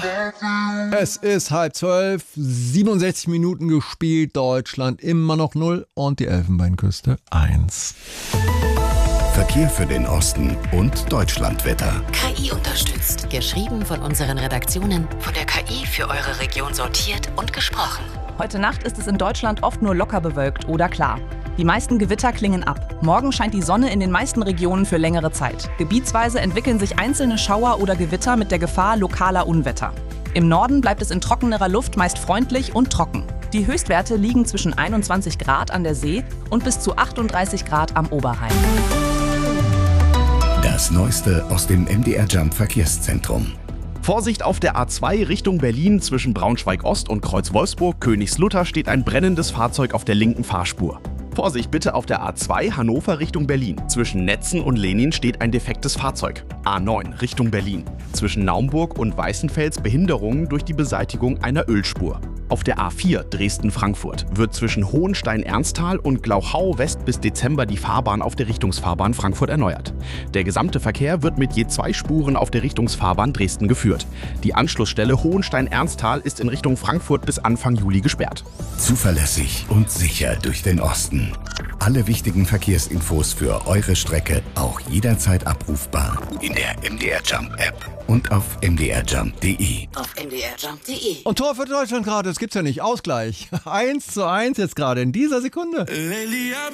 Es ist 11:30, 67 Minuten gespielt, Deutschland immer noch 0 und die Elfenbeinküste 1. Verkehr für den Osten und Deutschlandwetter. KI unterstützt. Geschrieben von unseren Redaktionen, von der KI für eure Region sortiert und gesprochen. Heute Nacht ist es in Deutschland oft nur locker bewölkt oder klar. Die meisten Gewitter klingen ab. Morgen scheint die Sonne in den meisten Regionen für längere Zeit. Gebietsweise entwickeln sich einzelne Schauer oder Gewitter mit der Gefahr lokaler Unwetter. Im Norden bleibt es in trockenerer Luft meist freundlich und trocken. Die Höchstwerte liegen zwischen 21 Grad an der See und bis zu 38 Grad am Oberrhein. Das Neueste aus dem MDR Jump Verkehrszentrum. Vorsicht auf der A2 Richtung Berlin zwischen Braunschweig-Ost und Kreuz-Wolfsburg-Königslutter steht ein brennendes Fahrzeug auf der linken Fahrspur. Vorsicht bitte auf der A2 Hannover Richtung Berlin. Zwischen Netzen und Lenin steht ein defektes Fahrzeug. A9 Richtung Berlin. Zwischen Naumburg und Weißenfels Behinderungen durch die Beseitigung einer Ölspur. Auf der A4 Dresden-Frankfurt wird zwischen Hohenstein-Ernsthal und Glauchau West bis Dezember die Fahrbahn auf der Richtungsfahrbahn Frankfurt erneuert. Der gesamte Verkehr wird mit je 2 Spuren auf der Richtungsfahrbahn Dresden geführt. Die Anschlussstelle Hohenstein-Ernsthal ist in Richtung Frankfurt bis Anfang Juli gesperrt. Zuverlässig und sicher durch den Osten. Alle wichtigen Verkehrsinfos für eure Strecke auch jederzeit abrufbar in der MDR Jump App und auf mdrjump.de. Auf mdrjump.de. Und Tor für Deutschland gerade, das gibt's ja nicht. Ausgleich. 1:1 jetzt gerade in dieser Sekunde.